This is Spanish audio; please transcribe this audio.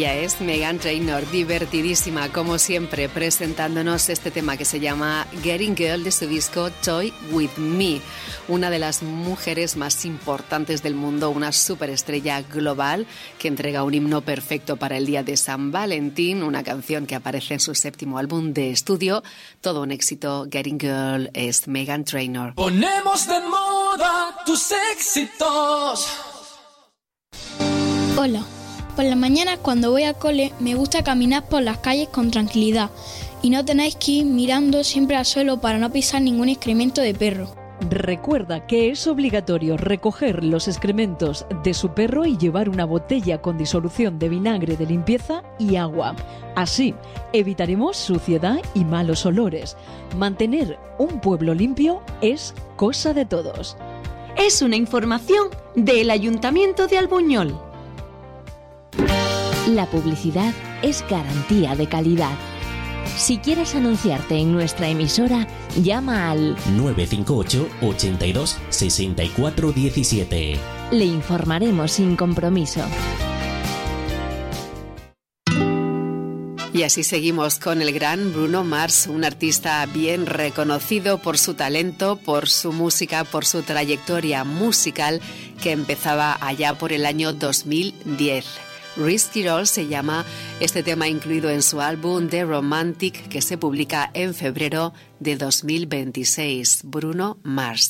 Ella es Meghan Trainor, divertidísima como siempre, presentándonos este tema que se llama Getting Girl de su disco Toy With Me. Una de las mujeres más importantes del mundo, una superestrella global que entrega un himno perfecto para el día de San Valentín, una canción que aparece en su 7º álbum de estudio. Todo un éxito. Getting Girl es Meghan Trainor. Ponemos de moda tus éxitos. Hola. Por la mañana cuando voy al cole me gusta caminar por las calles con tranquilidad y no tenéis que ir mirando siempre al suelo para no pisar ningún excremento de perro. Recuerda que es obligatorio recoger los excrementos de su perro y llevar una botella con disolución de vinagre de limpieza y agua. Así evitaremos suciedad y malos olores. Mantener un pueblo limpio es cosa de todos. Es una información del Ayuntamiento de Albuñol. La publicidad es garantía de calidad. Si quieres anunciarte en nuestra emisora, llama al 958 82 64 17. Le informaremos sin compromiso. Y así seguimos con el gran Bruno Mars, un artista bien reconocido por su talento, por su música, por su trayectoria musical que empezaba allá por el año 2010. Risky Roll se llama este tema, incluido en su álbum The Romantic, que se publica en febrero de 2026. Bruno Mars.